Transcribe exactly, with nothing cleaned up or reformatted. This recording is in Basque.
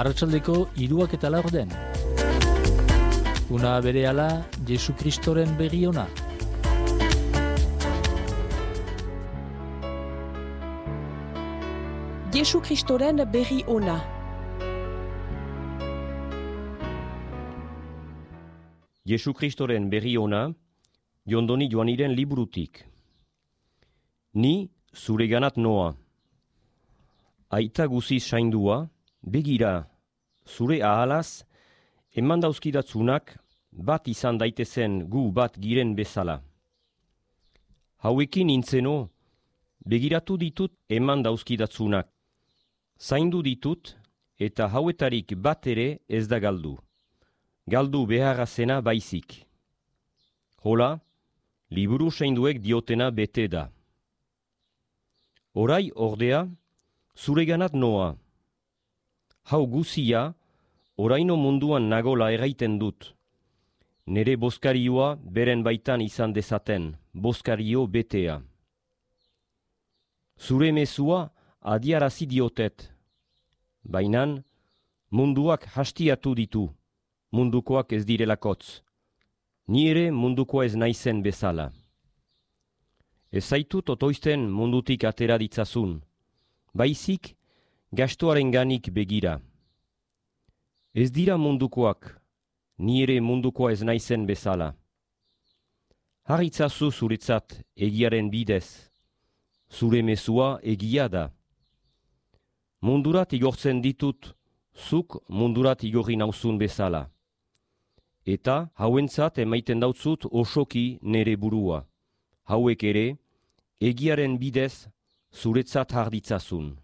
Arratsaldeko hiruak eta laurden. Una berehala Jesu Kristoren berri ona. Jesu Kristoren berri ona. Jesu Kristoren berri ona, Jondoni Joaniren liburutik. Ni zureganat noa. Aita guziz saindua, begira, zure ahalaz, eman dauzkidatzunak bat izan daitezen gu bat giren bezala. Hauekin nintzeno, begiratu ditut eman dauzkidatzunak. Zaindu ditut eta hauetarik bat ere ez da galdu. Galdu beharra zena baizik. Hola, liburu sainduek diotena bete da. Orai ordea, zureganat noa. Hau guzia, oraino munduan nagola erraiten dut. Nere bozkarioa beren baitan izan dezaten, bozkario betea. Zure mezua adiarazi diotet. Bainan, munduak hastiatu ditu, mundukoak ez direlakotz. Ni ere mundukoa ez naizen bezala. Ez zaitut otoizten mundutik atera ditzazun, baizik gastoaren ganik begira. Ez dira mundukoak, ni ere mundukoa ez naizen bezala. Harritzazu zuretzat egiaren bidez, zure mezua egia da. Mundurat igortzen ditut, zuk mundurat igorri nauzun bezala. Eta hauentzat emaiten dautzut osoki nere burua. Hauek ere, egiaren bidez zuretzat harditzazun.